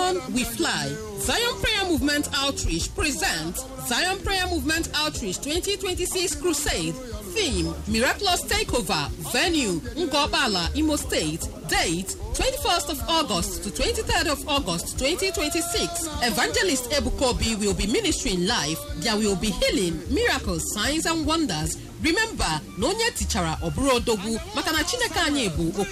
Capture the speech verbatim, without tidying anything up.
Zion We Fly. Zion Prayer Movement Outreach presents Zion Prayer Movement Outreach twenty twenty-six Crusade. Theme: Miraculous Takeover. Venue: Ngobala, Imo State. Date: twenty-first of August to twenty-third of August twenty twenty-six. Evangelist Ebukobi will be ministering live. There will be healing, miracles, signs and wonders. Remember, no nye tichara oburo dogu makana Chineke anyị bụ